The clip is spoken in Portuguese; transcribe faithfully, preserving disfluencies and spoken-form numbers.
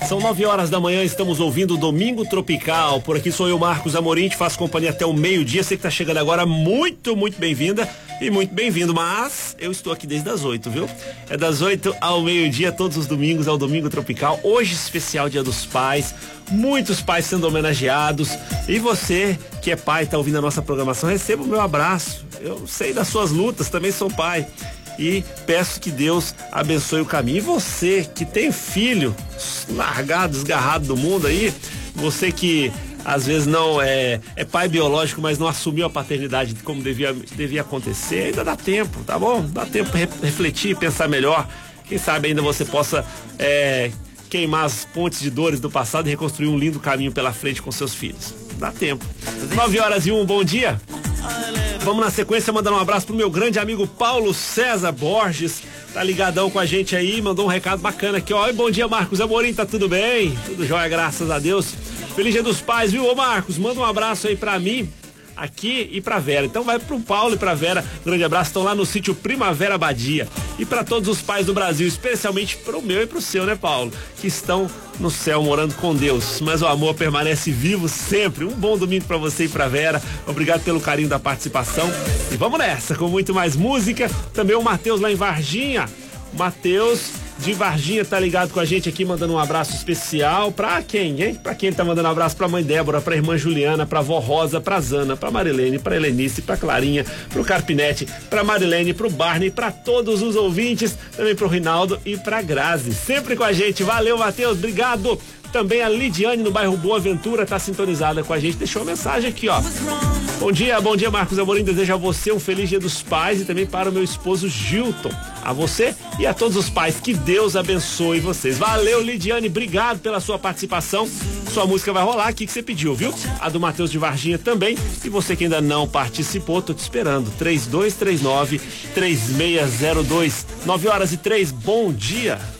São nove horas da manhã, estamos ouvindo o Domingo Tropical. Por aqui sou eu, Marcos Amorim, te faço companhia até o meio-dia. Você que tá chegando agora, muito, muito bem-vinda e muito bem-vindo. Mas eu estou aqui desde as oito, viu? É das oito ao meio-dia, todos os domingos, é o Domingo Tropical. Hoje, especial Dia dos Pais. Muitos pais sendo homenageados. E você, que é pai, tá ouvindo a nossa programação, receba o meu abraço. Eu sei das suas lutas, também sou pai. E peço que Deus abençoe o caminho. E você que tem filho largado, desgarrado do mundo aí, você que às vezes não é, é pai biológico, mas não assumiu a paternidade como devia, devia acontecer, ainda dá tempo, tá bom? Dá tempo para refletir, pensar melhor. Quem sabe ainda você possa é, queimar as pontes de dores do passado e reconstruir um lindo caminho pela frente com seus filhos. Dá tempo. nove horas e um, bom dia. Vamos na sequência mandando um abraço pro meu grande amigo Paulo César Borges, tá ligadão com a gente aí, mandou um recado bacana aqui, ó. Oi, bom dia, Marcos Amorim, tá tudo bem? Tudo jóia, graças a Deus. Feliz Dia dos Pais, viu? Ô, Marcos, manda um abraço aí pra mim, aqui e pra Vera. Então vai pro Paulo e pra Vera, grande abraço, estão lá no sítio Primavera Abadia. E pra todos os pais do Brasil, especialmente pro meu e pro seu, né, Paulo? Que estão no céu morando com Deus, mas o amor permanece vivo sempre. Um bom domingo pra você e pra Vera, obrigado pelo carinho da participação e vamos nessa, com muito mais música. Também o Matheus lá em Varginha, o Matheus de Varginha tá ligado com a gente aqui, mandando um abraço especial pra quem, hein? Pra quem ele tá mandando um abraço? Pra mãe Débora, pra irmã Juliana, pra vó Rosa, pra Zana, pra Marilene, pra Helenice, pra Clarinha, pro Carpinete, pra Marilene, pro Barney, pra todos os ouvintes, também pro Rinaldo e pra Grazi, sempre com a gente. Valeu, Matheus, obrigado. Também a Lidiane no bairro Boa Ventura tá sintonizada com a gente, deixou uma mensagem aqui, ó. Bom dia, bom dia, Marcos Amorim, desejo a você um feliz Dia dos Pais e também para o meu esposo Gilton, a você e a todos os pais, que Deus abençoe vocês. Valeu, Lidiane, obrigado pela sua participação. Sua música vai rolar aqui que você pediu, viu? A do Matheus de Varginha também. E você que ainda não participou, tô te esperando. três dois três nove, três seis zero dois, nove horas e três, bom dia.